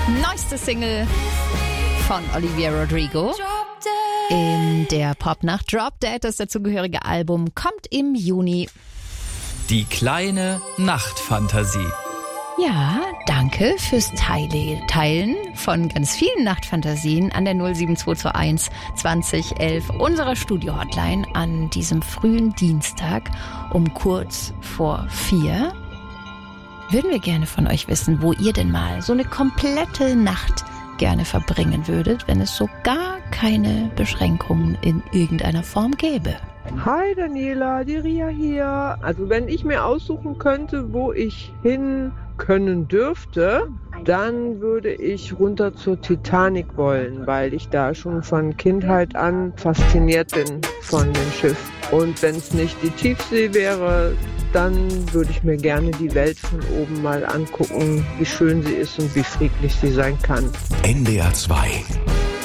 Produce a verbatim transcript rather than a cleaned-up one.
Neueste Single von Olivia Rodrigo. In der Popnacht Drop Dead, das dazugehörige Album, kommt im Juni. Die kleine Nachtfantasie. Ja, danke fürs Teile, Teilen von ganz vielen Nachtfantasien an der null sieben zwei zwei eins zwanzig elf unserer Studio-Hotline an diesem frühen Dienstag um kurz vor vier. Würden wir gerne von euch wissen, wo ihr denn mal so eine komplette Nacht gerne verbringen würdet, wenn es so gar keine Beschränkungen in irgendeiner Form gäbe. Hi Daniela, die Ria hier. Also wenn ich mir aussuchen könnte, wo ich hin können dürfte, dann würde ich runter zur Titanic wollen, weil ich da schon von Kindheit an fasziniert bin von dem Schiff. Und wenn es nicht die Tiefsee wäre, dann würde ich mir gerne die Welt von oben mal angucken, wie schön sie ist und wie friedlich sie sein kann. N D R zwei